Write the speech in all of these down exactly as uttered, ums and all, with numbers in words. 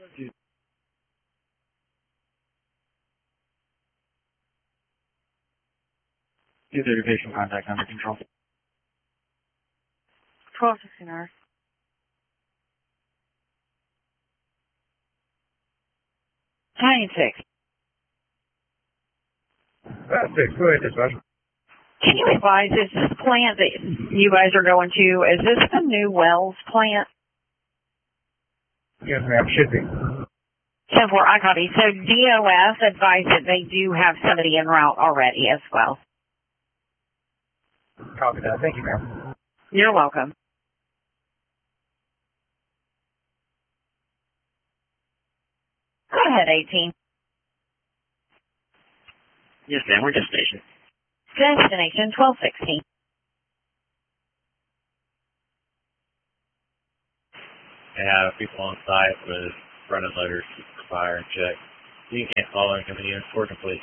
two thirty patient contact under control. twelve sixty nurse. ninety-six. Uh, six, go ahead, dispatch. Can you advise, is this plant that you guys are going to, is this the new Wells plant? Yes, ma'am, should be. ten four, I copy. So D O S advised that they do have somebody en route already as well. Copy that. Thank you, ma'am. You're welcome. Go ahead, eighteen. Yes, ma'am, we're destination. Destination twelve sixteen. They have people on site with running loaders for fire and check. You can't follow incoming units for complete.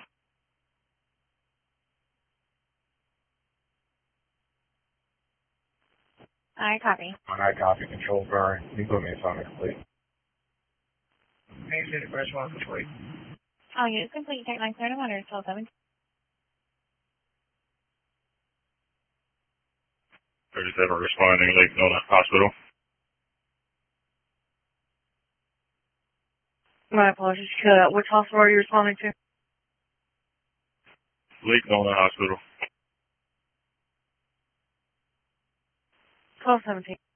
I copy. On I copy, control burn. You put me on complete. Hey, City, press one, complete. Oh, units complete. Take nine seven one or twelve seven. thirty-seven responding, Lake Nona Hospital. My apologies. Uh, which hospital are you responding to? Lake Nona Hospital. twelve seventeen.